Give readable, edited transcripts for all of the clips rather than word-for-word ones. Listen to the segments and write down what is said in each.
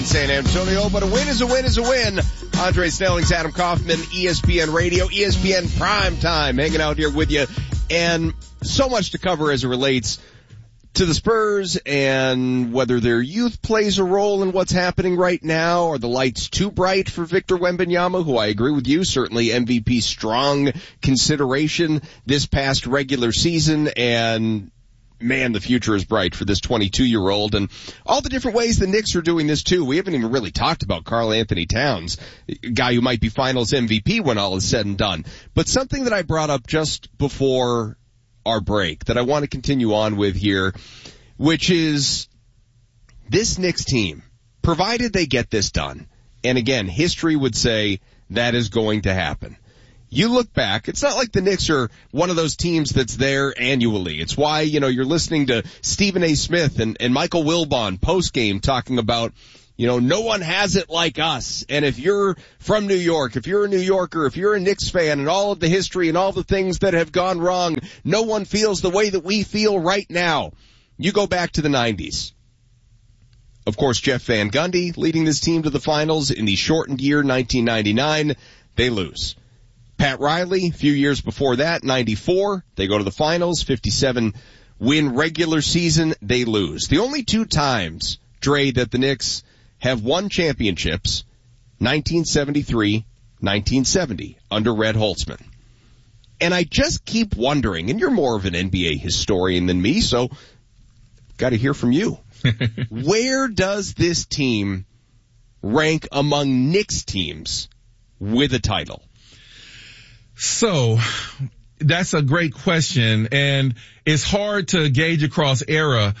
San Antonio, but a win is a win is a win. Andre Snelling's Adam Kaufman, ESPN Radio, ESPN Prime Time, hanging out here with you. And so much to cover as it relates to the Spurs and whether their youth plays a role in what's happening right now. Are the lights too bright for Victor Wembanyama, who I agree with you, certainly MVP strong consideration this past regular season, and man, the future is bright for this 22-year-old, and all the different ways the Knicks are doing this too. We haven't even really talked about Karl Anthony Towns, a guy who might be finals MVP when all is said and done. But something that I brought up just before our break that I want to continue on with here, which is this Knicks team, provided they get this done, and again, history would say that is going to happen. You look back, it's not like the Knicks are one of those teams that's there annually. It's why, you're listening to Stephen A. Smith and Michael Wilbon post-game talking about, no one has it like us. And if you're from New York, if you're a New Yorker, if you're a Knicks fan and all of the history and all the things that have gone wrong, no one feels the way that we feel right now. You go back to the 90s. Of course, Jeff Van Gundy leading this team to the finals in the shortened year 1999. They lose. Pat Riley, a few years before that, 94, they go to the finals, 57 win regular season, they lose. The only two times, Dre, that the Knicks have won championships, 1973, 1970, under Red Holtzman. And I just keep wondering, and you're more of an NBA historian than me, so got to hear from you. Where does this team rank among Knicks teams with a title? So that's a great question, and it's hard to gauge across era.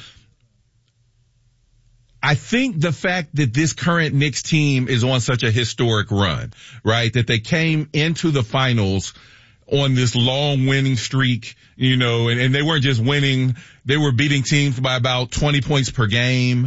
I think the fact that this current Knicks team is on such a historic run, right, that they came into the finals on this long winning streak, and they weren't just winning, they were beating teams by about 20 points per game.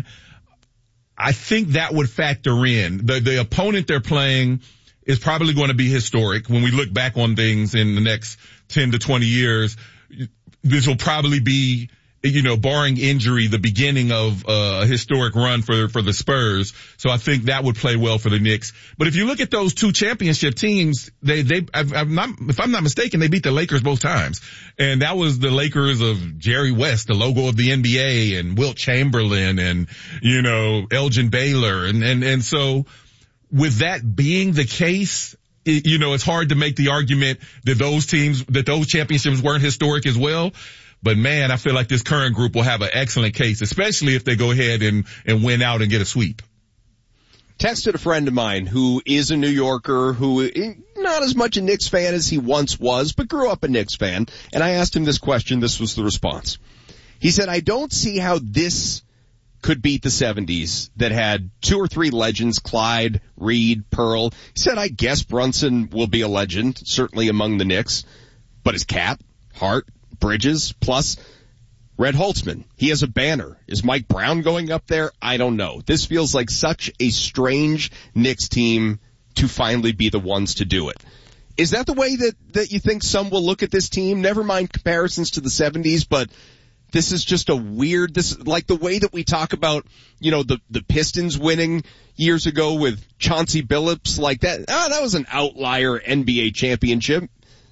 I think that would factor in. The opponent they're playing is probably going to be historic. When we look back on things in the next 10 to 20 years, this will probably be, barring injury, the beginning of a historic run for the Spurs. So I think that would play well for the Knicks. But if you look at those two championship teams, if I'm not mistaken, they beat the Lakers both times. And that was the Lakers of Jerry West, the logo of the NBA, and Wilt Chamberlain and, Elgin Baylor. And so, with that being the case, it's hard to make the argument that those championships weren't historic as well. But man, I feel like this current group will have an excellent case, especially if they go ahead and win out and get a sweep. Texted a friend of mine who is a New Yorker, who not as much a Knicks fan as he once was, but grew up a Knicks fan. And I asked him this question. This was the response. He said, I don't see how this could beat the 70s that had two or three legends, Clyde, Reed, Pearl. He said, I guess Brunson will be a legend, certainly among the Knicks. But is Cap, Hart, Bridges, plus Red Holtzman? He has a banner. Is Mike Brown going up there? I don't know. This feels like such a strange Knicks team to finally be the ones to do it. Is that the way that you think some will look at this team? Never mind comparisons to the 70s, but this is just like the way that we talk about, the Pistons winning years ago with Chauncey Billups, like that. That was an outlier NBA championship.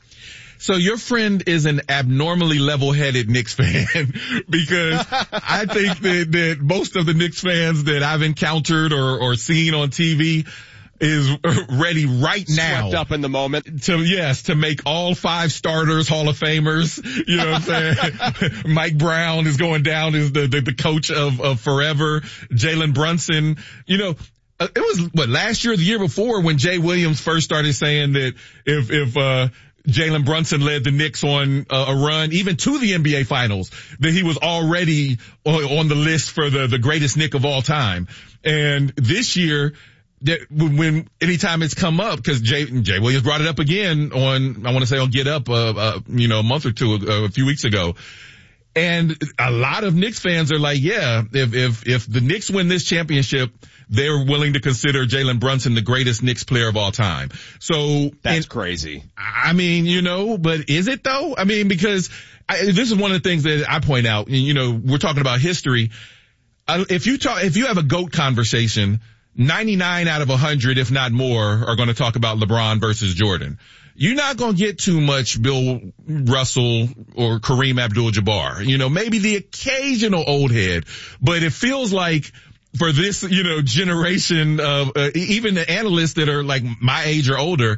So your friend is an abnormally level-headed Knicks fan because I think that most of the Knicks fans that I've encountered or seen on TV is ready right now. Swept up in the moment. To make all 5 starters Hall of Famers. You know what I'm saying? Mike Brown is going down as the coach of forever. Jalen Brunson, it was last year or the year before when Jay Williams first started saying that if Jalen Brunson led the Knicks on a run, even to the NBA Finals, that he was already on the list for the greatest Knick of all time. And this year, that anytime it's come up, because Jay Williams brought it up again on Get Up, a month or two, a few weeks ago. And a lot of Knicks fans are like, yeah, if the Knicks win this championship, they're willing to consider Jalen Brunson the greatest Knicks player of all time. So that's crazy. I mean, but is it though? I mean, because this is one of the things that I point out. We're talking about history. If you have a GOAT conversation, 99 out of 100, if not more, are going to talk about LeBron versus Jordan. You're not going to get too much Bill Russell or Kareem Abdul-Jabbar. You know, maybe the occasional old head, but it feels like for this, you know, generation of even the analysts that are like my age or older,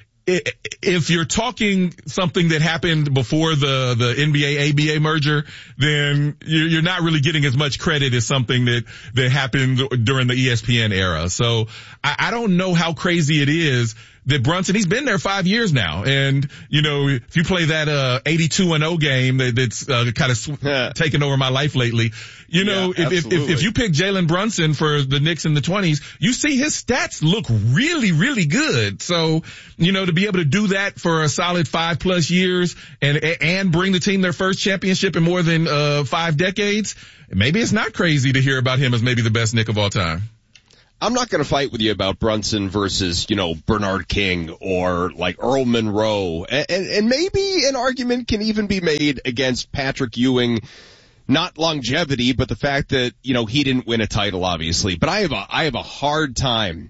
if you're talking something that happened before the NBA ABA merger, then you're not really getting as much credit as something that happened during the ESPN era. So I don't know how crazy it is that Brunson, he's been there 5 years now. And, you know, if you play that 82-0 game that's kind of taken over my life lately, you know, if you pick Jalen Brunson for the Knicks in the 20s, you see his stats look really, really good. So, you know, to be able to do that for a solid 5+ years and bring the team their first championship in more than 5 decades, maybe it's not crazy to hear about him as maybe the best Knick of all time. I'm not going to fight with you about Brunson versus, you know, Bernard King or like Earl Monroe. And maybe an argument can even be made against Patrick Ewing, not longevity, but the fact that, you know, he didn't win a title, obviously. But I have a hard time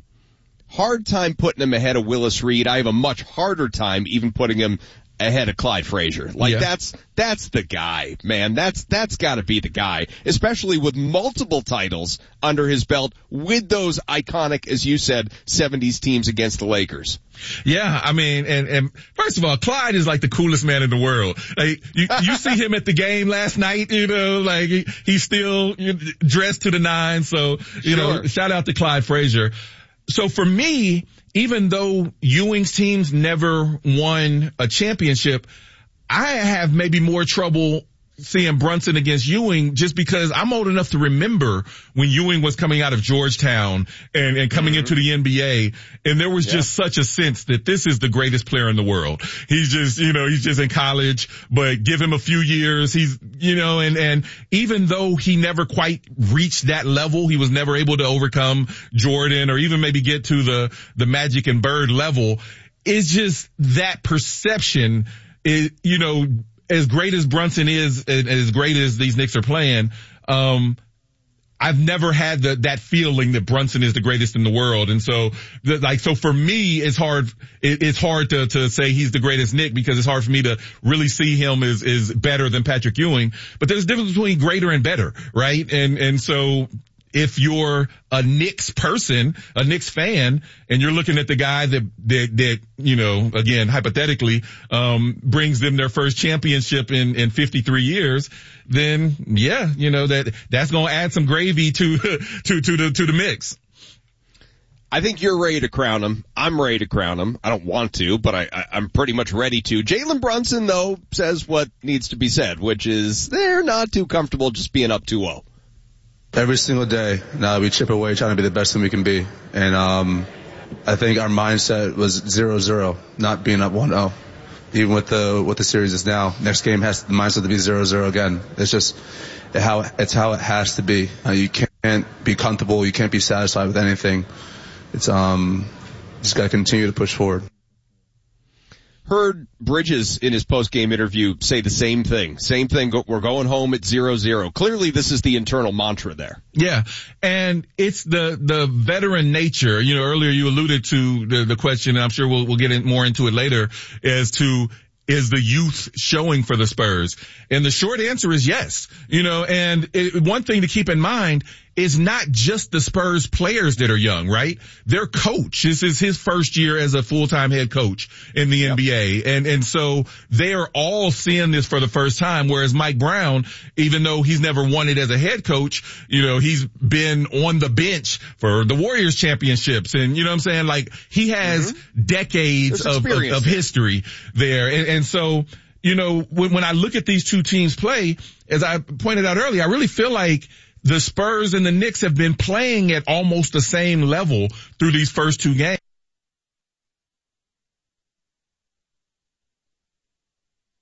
putting him ahead of Willis Reed. I have a much harder time even putting him ahead of Clyde Frazier. Like that's the guy, man. That's gotta be the guy, especially with multiple titles under his belt with those iconic, as you said, 70s teams against the Lakers. Yeah, I mean, and first of all, Clyde is like the coolest man in the world. Like, you see him at the game last night, you know, like he's still dressed to the nines. So, you know, shout out to Clyde Frazier. So for me, even though Ewing's teams never won a championship, I have maybe more trouble seeing Brunson against Ewing just because I'm old enough to remember when Ewing was coming out of Georgetown and coming into the NBA, and there was just such a sense that this is the greatest player in the world. He's just, you know, he's just in college, but give him a few years. He's, you know, and even though he never quite reached that level, he was never able to overcome Jordan or even maybe get to the Magic and Bird level. It's just that perception is, you know, as great as Brunson is and as great as these Knicks are playing, I've never had that feeling that Brunson is the greatest in the world. And so, so for me, it's hard to say he's the greatest Knick because it's hard for me to really see him as better than Patrick Ewing. But there's a difference between greater and better, right? And so, if you're a Knicks person, a Knicks fan, and you're looking at the guy that, you know, again, hypothetically, brings them their first championship in 53 years, then yeah, you know, that's going to add some gravy to the mix. I think you're ready to crown him. I'm ready to crown him. I don't want to, but I'm pretty much ready to. Jalen Brunson, though, says what needs to be said, which is they're not too comfortable just being up 2-0. Every single day, now we chip away trying to be the best thing we can be. And I think our mindset was 0-0, not being up 1-0. Even with the series is now, next game has the mindset to be 0-0 again. It's just how it has to be. You can't be comfortable. You can't be satisfied with anything. It's just got to continue to push forward. Heard Bridges in his post-game interview say the same thing. Same thing. We're going home at 0-0. Clearly, this is the internal mantra there. Yeah, and it's the veteran nature. You know, earlier you alluded to the question, and I'm sure we'll get more into it later, as to is the youth showing for the Spurs? And the short answer is yes. You know, and one thing to keep in mind is not just the Spurs players that are young, right? Their coach, this is his first year as a full-time head coach in the NBA. And so they are all seeing this for the first time, whereas Mike Brown, even though he's never won it as a head coach, you know, he's been on the bench for the Warriors championships. And you know what I'm saying? Like, he has decades of history there. And so, you know, when I look at these two teams play, as I pointed out earlier, I really feel like the Spurs and the Knicks have been playing at almost the same level through these first two games.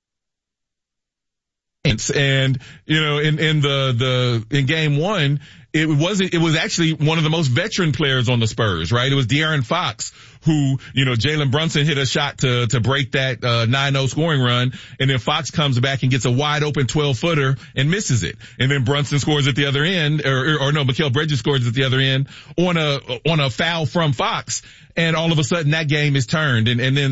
And, you know, in game one, it was actually one of the most veteran players on the Spurs, right? It was De'Aaron Fox who, Jalen Brunson hit a shot to break that 9-0 scoring run, and then Fox comes back and gets a wide open 12-footer and misses it. And then Brunson scores at the other end, Mikal Bridges scores at the other end on a foul from Fox. And all of a sudden that game is turned. And then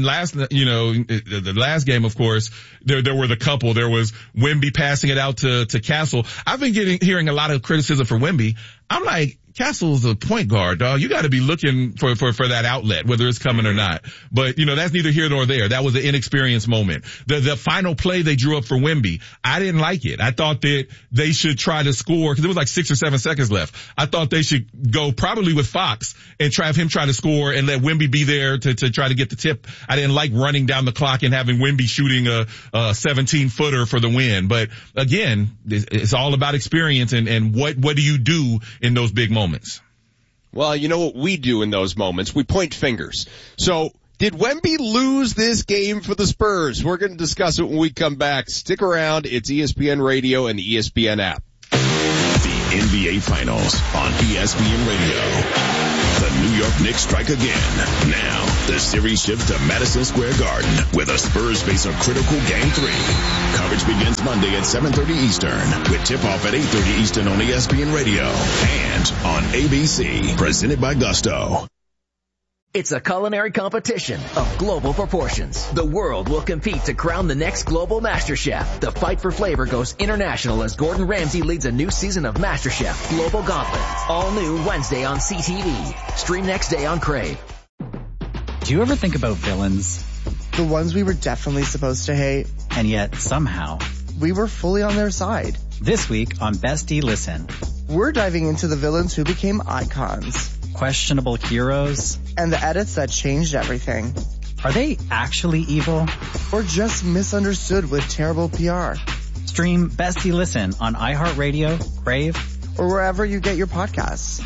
the last game, of course, there were the couple. There was Wemby passing it out to Castle. I've been hearing a lot of criticism for Wemby. I'm like, Castle's a point guard, dog. You got to be looking for that outlet, whether it's coming or not. But, that's neither here nor there. That was an inexperienced moment. The final play they drew up for Wemby, I didn't like it. I thought that they should try to score because there was like 6 or 7 seconds left. I thought they should go probably with Fox and have him try to score and let Wemby be there to try to get the tip. I didn't like running down the clock and having Wemby shooting a 17-footer for the win. But again, it's all about experience and what do you do in those big moments. Well, you know what we do in those moments? We point fingers. So, did Wemby lose this game for the Spurs? We're going to discuss it when we come back. Stick around. It's ESPN Radio and the ESPN app. The NBA Finals on ESPN Radio. The New York Knicks strike again. Now, the series shifts to Madison Square Garden with the Spurs face a critical Game 3. Coverage begins Monday at 7:30 Eastern with tip-off at 8:30 Eastern on ESPN Radio and on ABC. Presented by Gusto. It's a culinary competition of global proportions. The world will compete to crown the next global Master Chef. The fight for flavor goes international as Gordon Ramsay leads a new season of Master Chef Global Gauntlet. All new Wednesday on CTV. Stream next day on Crave. Do you ever think about villains? The ones we were definitely supposed to hate. And yet, somehow, we were fully on their side. This week on Bestie Listen, we're diving into the villains who became icons. Questionable heroes. And the edits that changed everything. Are they actually evil? Or just misunderstood with terrible PR? Stream Bestie Listen on iHeartRadio, Crave, or wherever you get your podcasts.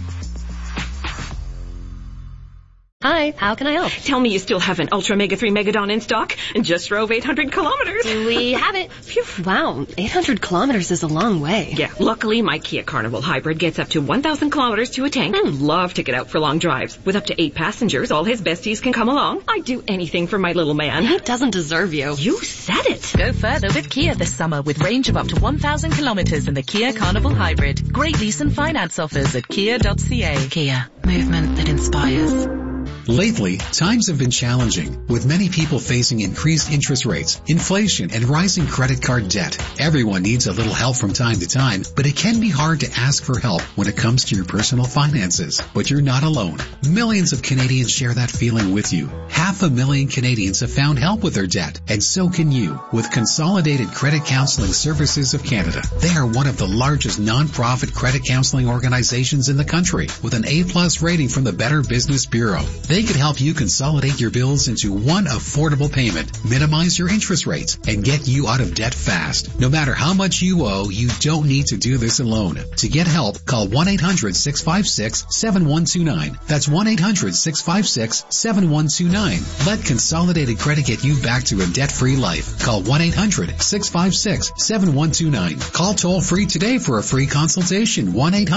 Hi, how can I help? Tell me you still have an Ultra Mega 3 Megadon in stock and just drove 800 kilometers. We have it. Phew. Wow, 800 kilometers is a long way. Yeah, luckily my Kia Carnival Hybrid gets up to 1,000 kilometers to a tank. Love to get out for long drives. With up to 8 passengers, all his besties can come along. I'd do anything for my little man. He doesn't deserve you. You said it. Go further with Kia this summer with range of up to 1,000 kilometers in the Kia Carnival Hybrid. Great lease and finance offers at kia.ca. Kia, movement that inspires. Lately, times have been challenging, with many people facing increased interest rates, inflation, and rising credit card debt. Everyone needs a little help from time to time, but it can be hard to ask for help when it comes to your personal finances. But you're not alone. Millions of Canadians share that feeling with you. 500,000 Canadians have found help with their debt, and so can you, with Consolidated Credit Counseling Services of Canada. They are one of the largest non-profit credit counseling organizations in the country, with an A+ rating from the Better Business Bureau. They could help you consolidate your bills into one affordable payment, minimize your interest rates, and get you out of debt fast. No matter how much you owe, you don't need to do this alone. To get help, call 1-800-656-7129. That's 1-800-656-7129. Let Consolidated Credit get you back to a debt-free life. Call 1-800-656-7129. Call toll-free today for a free consultation.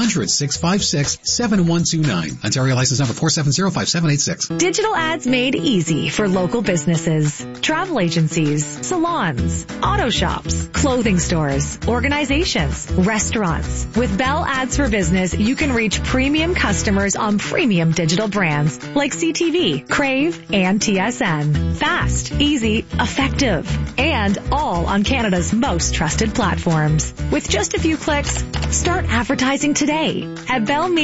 1-800-656-7129. Ontario license number 4705786. Digital ads made easy for local businesses, travel agencies, salons, auto shops, clothing stores, organizations, restaurants. With Bell Ads for Business, you can reach premium customers on premium digital brands like CTV, Crave, and TSN. Fast, easy, effective, and all on Canada's most trusted platforms. With just a few clicks, start advertising today at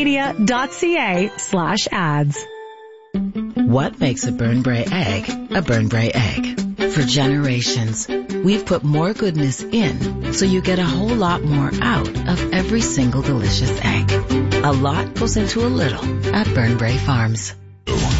bellmedia.ca/ads. What makes a Burnbrae egg a Burnbrae egg? For generations, we've put more goodness in so you get a whole lot more out of every single delicious egg. A lot goes into a little at Burnbrae Farms.